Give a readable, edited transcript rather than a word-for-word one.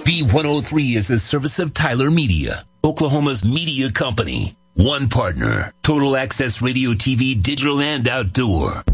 V103 is a service of Tyler Media, Oklahoma's media company. One partner, Total Access Radio TV, Digital and Outdoor.